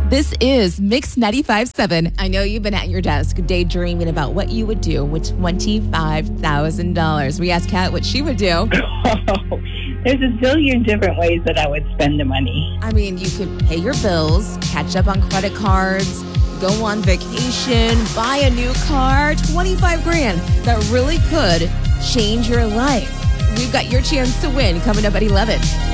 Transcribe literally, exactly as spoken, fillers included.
This is Mix ninety-five point seven. I know you've been at your desk daydreaming about what you would do with twenty-five thousand dollars. We asked Kat what she would do. There's a zillion different ways that I would spend the money. I mean, you could pay your bills, catch up on credit cards, go on vacation, buy a new car. twenty-five grand. That really could change your life. We've got your chance to win coming up at eleven.